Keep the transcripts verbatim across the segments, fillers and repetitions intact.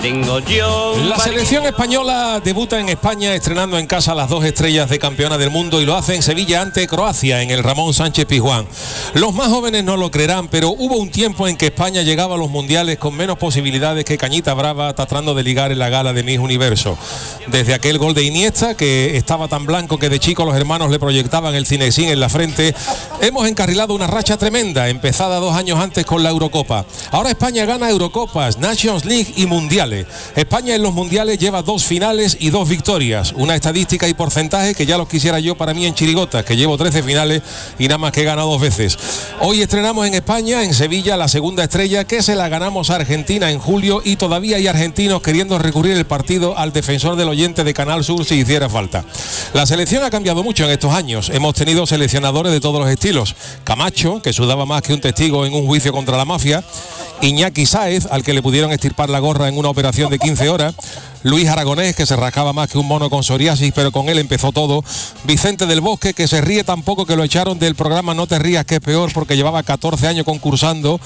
Tengo yo. La selección española debuta en España estrenando en casa las dos estrellas de campeona del mundo y lo hace en Sevilla ante Croacia en el Ramón Sánchez Pizjuán. Los más jóvenes no lo creerán, pero hubo un tiempo en que España llegaba a los mundiales con menos posibilidades que Cañita Brava tratando de ligar en la gala de Miss Universo. Desde aquel gol de Iniesta, que estaba tan blanco que de chico los hermanos le proyectaban el cinesín en la frente, hemos encarrilado una racha tremenda, empezada dos años antes con la Eurocopa. Ahora España gana Eurocopas, Nations League y Mundiales. España en los mundiales lleva dos finales y dos victorias, una estadística y porcentaje que ya los quisiera yo para mí en chirigotas, que llevo trece finales y nada más que he ganado dos veces. Hoy estrenamos en España, en Sevilla, la segunda estrella, que se la ganamos a Argentina en julio, y todavía hay argentinos queriendo recurrir el partido al defensor del oyente de Canal Sur si hiciera falta. La selección ha cambiado mucho en estos años, hemos tenido seleccionadores de todos los estilos. Camacho, que sudaba más que un testigo en un juicio contra la mafia; Iñaki Sáez, al que le pudieron estirpar la gorra en una operación de quince horas; Luis Aragonés, que se rascaba más que un mono con psoriasis, pero con él empezó todo; Vicente del Bosque, que se ríe tan poco que lo echaron del programa No te rías que es peor, porque llevaba catorce años concursando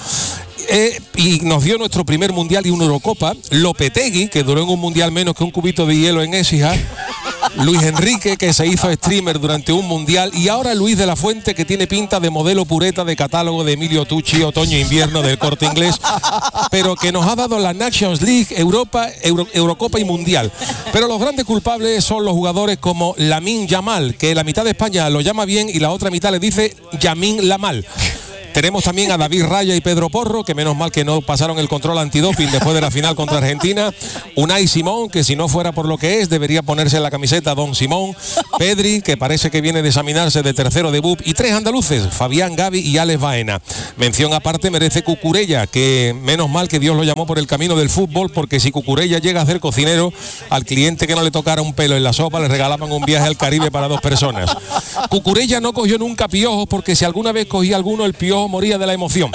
eh, y nos dio nuestro primer mundial y una Eurocopa; Lopetegui, que duró en un mundial menos que un cubito de hielo en Écija; Luis Enrique, que se hizo streamer durante un mundial; y ahora Luis de la Fuente, que tiene pinta de modelo pureta de catálogo de Emilio Tucci, otoño-invierno del Corte Inglés, pero que nos ha dado la Nations League, Europa, Euro, Eurocopa y Mundial. Pero los grandes culpables son los jugadores como Lamine Yamal, que la mitad de España lo llama bien y la otra mitad le dice Yamin Lamal. Tenemos también a David Raya y Pedro Porro, que menos mal que no pasaron el control antidoping después de la final contra Argentina; Unai Simón, que si no fuera por lo que es, debería ponerse en la camiseta Don Simón; Pedri, que parece que viene de examinarse de tercero de B U P; y tres andaluces, Fabián, Gavi y Alex Baena. Mención aparte merece Cucurella, que menos mal que Dios lo llamó por el camino del fútbol, porque si Cucurella llega a ser cocinero, al cliente que no le tocara un pelo en la sopa le regalaban un viaje al Caribe para dos personas. Cucurella no cogió nunca piojos, porque si alguna vez cogía alguno, el piojo moría de la emoción.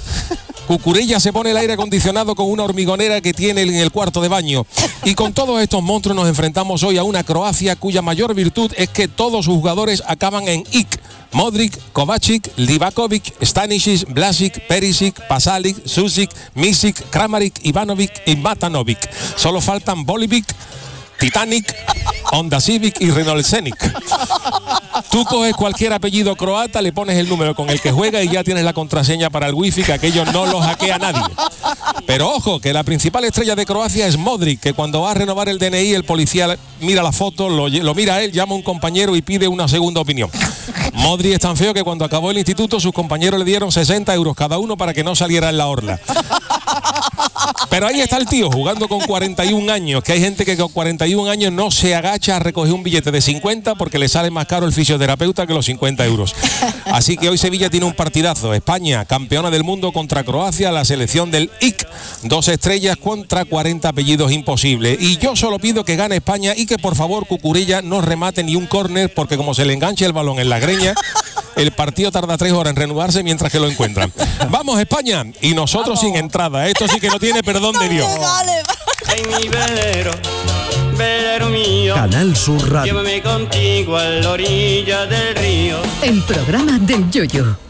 Cucurella se pone el aire acondicionado con una hormigonera que tiene en el cuarto de baño. Y con todos estos monstruos nos enfrentamos hoy a una Croacia cuya mayor virtud es que todos sus jugadores acaban en ic. Modric, Kovacic, Livakovic, Stanisic, Vlasic, Perisic, Pasalic, Susic, Misic, Kramaric, Ivanovic y Matanovic. Solo faltan Bolivic, Titanic, Honda Civic y Renault Scenic. Tú coges cualquier apellido croata, le pones el número con el que juega y ya tienes la contraseña para el wifi, que aquello no lo hackea nadie. Pero ojo, que la principal estrella de Croacia es Modric, que cuando va a renovar el D N I el policía mira la foto, lo, lo mira a él, llama a un compañero y pide una segunda opinión. Modric es tan feo que cuando acabó el instituto sus compañeros le dieron sesenta euros cada uno para que no saliera en la orla. Pero ahí está el tío, jugando con cuarenta y un años, que hay gente que con cuarenta y un años no se agacha a recoger un billete de cincuenta porque le sale más caro el fisioterapeuta que los cincuenta euros. Así que hoy Sevilla tiene un partidazo. España, campeona del mundo contra Croacia, la selección del ic. Dos estrellas contra cuarenta apellidos imposibles. Y yo solo pido que gane España y que por favor Cucurella no remate ni un córner, porque como se le enganche el balón en la greña, el partido tarda tres horas en reanudarse mientras que lo encuentran. Vamos España, y nosotros Vamos. Sin entrada. Esto sí que no tiene perdón de Dios. Ay, mi velero, velero mío, Canal Sur Radio. Llévame contigo a la orilla del río. El programa del Yoyo.